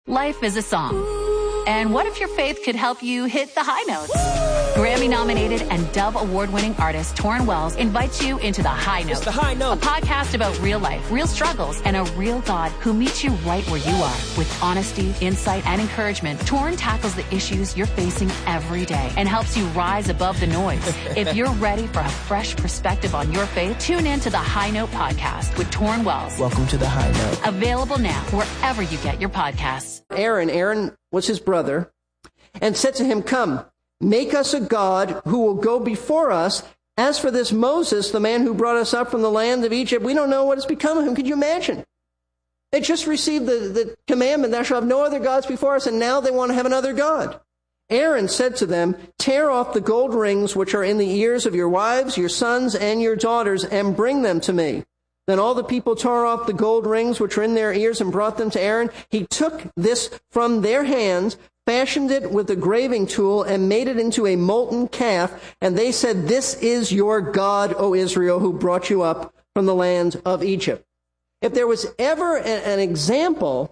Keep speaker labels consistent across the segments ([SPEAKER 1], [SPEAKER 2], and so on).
[SPEAKER 1] Life is a song. And what if your faith could help you hit the high notes? Grammy-nominated and Dove Award-winning artist Torrin Wells invites you into The High Note.
[SPEAKER 2] It's The High Note.
[SPEAKER 1] A podcast about real life, real struggles, and a real God who meets you right where you are. With honesty, insight, and encouragement, Torrin tackles the issues you're facing every day and helps you rise above the noise. If you're ready for a fresh perspective on your faith, tune in to The High Note podcast with Torrin Wells.
[SPEAKER 2] Welcome to The High Note.
[SPEAKER 1] Available now wherever you get your podcasts.
[SPEAKER 3] Aaron was his brother, and said to him, "Come, make us a god who will go before us. As for this Moses, the man who brought us up from the land of Egypt, we don't know what has become of him." Could you imagine? They just received the commandment, "Thou shalt have no other gods before us," and now they want to have another god. Aaron said to them, "Tear off the gold rings which are in the ears of your wives, your sons, and your daughters, and bring them to me." Then all the people tore off the gold rings which were in their ears and brought them to Aaron. He took this from their hands, fashioned it with a graving tool, and made it into a molten calf. And they said, "This is your God, O Israel, who brought you up from the land of Egypt." If there was ever an example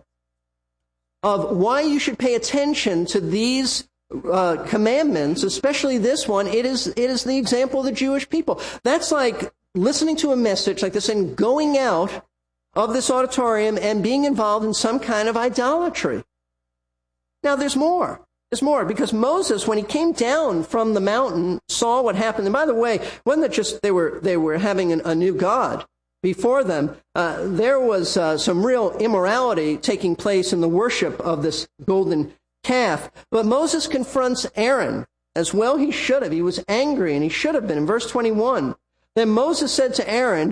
[SPEAKER 3] of why you should pay attention to these commandments, especially this one, it is the example of the Jewish people. That's like listening to a message like this and going out of this auditorium and being involved in some kind of idolatry. Now, there's more. There's more, because Moses, when he came down from the mountain, saw what happened. And by the way, wasn't it just they were having a new god before them? There was some real immorality taking place in the worship of this golden calf. But Moses confronts Aaron, as well he should have. He was angry, and he should have been. In verse 21, then Moses said to Aaron,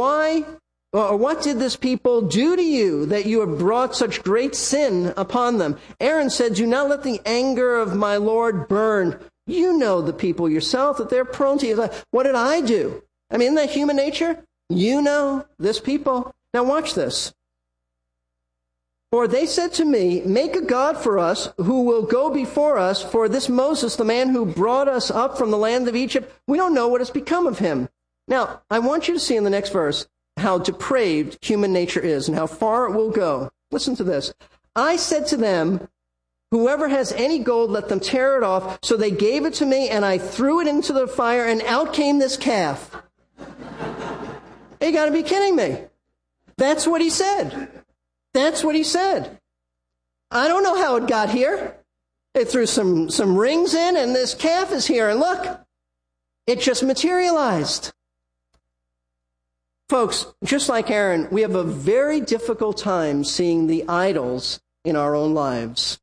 [SPEAKER 3] what did this people do to you that you have brought such great sin upon them? Aaron said, "Do not let the anger of my Lord burn. You know the people yourself, that they're prone to you." What did I do? I mean, isn't that human nature? You know this people. Now watch this. "For they said to me, make a god for us who will go before us. For this Moses, the man who brought us up from the land of Egypt, we don't know what has become of him." Now, I want you to see in the next verse how depraved human nature is and how far it will go. Listen to this. "I said to them, whoever has any gold, let them tear it off. So they gave it to me, and I threw it into the fire, and out came this calf." You got to be kidding me. That's what he said. That's what he said. I don't know how it got here. They threw some rings in, and this calf is here, and look, it just materialized. Folks, just like Aaron, we have a very difficult time seeing the idols in our own lives.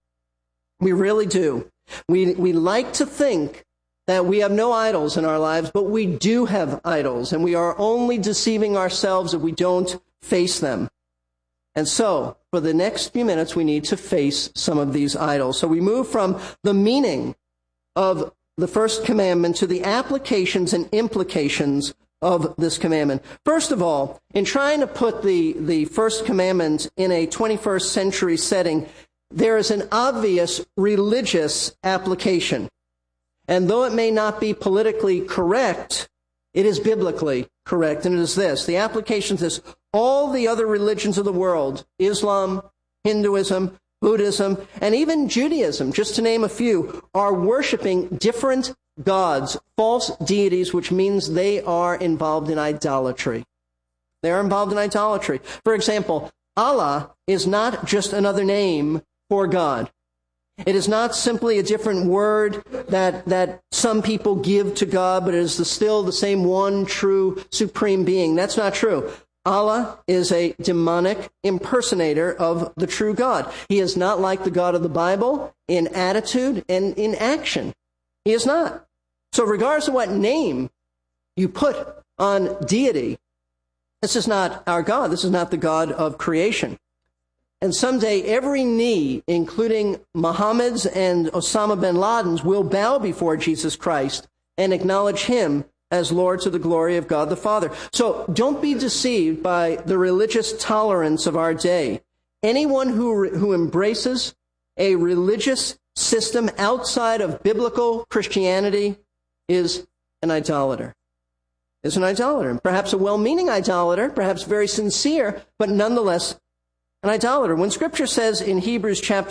[SPEAKER 3] We really do. We like to think that we have no idols in our lives, but we do have idols, and we are only deceiving ourselves if we don't face them. And so, for the next few minutes, we need to face some of these idols. So we move from the meaning of the first commandment to the applications and implications of this commandment. First of all, in trying to put the first commandment in a 21st century setting, there is an obvious religious application. And though it may not be politically correct, it is biblically correct. And it is this. The application is this. All the other religions of the world, Islam, Hinduism, Buddhism, and even Judaism, just to name a few, are worshiping different gods, false deities, which means they are involved in idolatry. They are involved in idolatry. For example, Allah is not just another name for God. It is not simply a different word that some people give to God, but it is still the same one true supreme being. That's not true. Allah is a demonic impersonator of the true God. He is not like the God of the Bible in attitude and in action. He is not. So regardless of what name you put on deity, this is not our God. This is not the God of creation. And someday every knee, including Muhammad's and Osama bin Laden's, will bow before Jesus Christ and acknowledge him as Lord to the glory of God the Father. So don't be deceived by the religious tolerance of our day. Anyone who embraces a religious system outside of biblical Christianity is an idolater. Is an idolater. Perhaps a well-meaning idolater, perhaps very sincere, but nonetheless an idolater. When Scripture says in Hebrews chapter